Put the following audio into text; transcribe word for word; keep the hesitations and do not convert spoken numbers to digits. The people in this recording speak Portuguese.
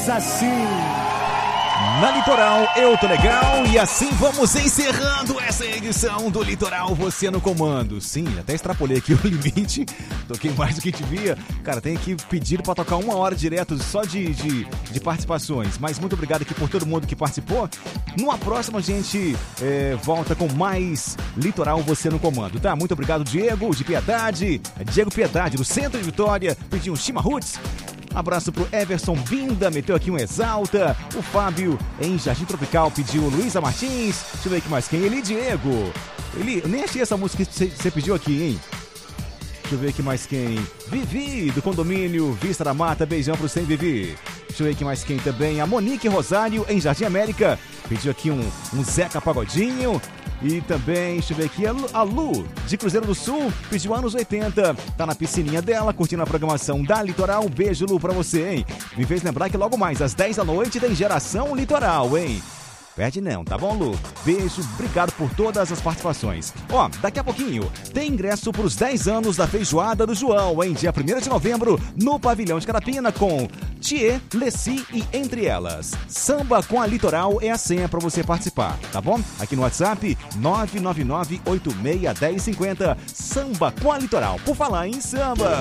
diz assim: na Litoral eu tô legal, e assim vamos encerrando essa edição do Litoral Você no Comando. Sim, até extrapolei aqui o limite, toquei mais do que devia. Cara, tem que pedir pra tocar uma hora direto só de, de, de participações, mas muito obrigado aqui por todo mundo que participou. Numa próxima a gente é, volta com mais Litoral Você no Comando, tá? Muito obrigado, Diego, de Piedade, Diego Piedade, do Centro de Vitória, pediu um Chima Roots. Abraço pro Everson Binda, meteu aqui um Exalta. O Fábio, em Jardim Tropical, pediu Luísa Martins. Deixa eu ver aqui mais quem. Ele, Diego. Ele, eu nem achei essa música que você pediu aqui, hein? Deixa eu ver aqui mais quem. Vivi, do condomínio Vista da Mata. Beijão pro Sem Vivi. Deixa eu ver aqui mais quem também. A Monique Rosário, em Jardim América. Pediu aqui um, um Zeca Pagodinho. E também, deixa eu ver aqui, a Lu, de Cruzeiro do Sul, pediu anos oitenta. Tá na piscininha dela, curtindo a programação da Litoral. Um beijo, Lu, pra você, hein? Me fez lembrar que logo mais, às dez da noite, tem Geração Litoral, hein? Perde não, tá bom, Lu? Beijo, obrigado por todas as participações. Ó, daqui a pouquinho tem ingresso pros dez anos da Feijoada do João, em dia primeiro de novembro, no Pavilhão de Carapina, com Thier, Leci e Entre Elas. Samba com a Litoral é a senha pra você participar, tá bom? Aqui no WhatsApp, nove nove nove, oito seis, um zero cinco zero. Samba com a Litoral. Por falar em samba...